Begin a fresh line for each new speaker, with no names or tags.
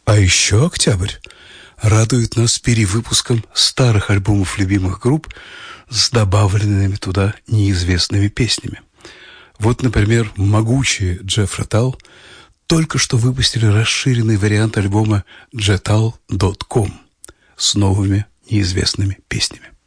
А еще октябрь радует нас перевыпуском старых альбомов любимых групп с добавленными туда неизвестными песнями. Вот, например, могучие Jethro Tull только что выпустили расширенный вариант альбома jethal.com с новыми неизвестными песнями.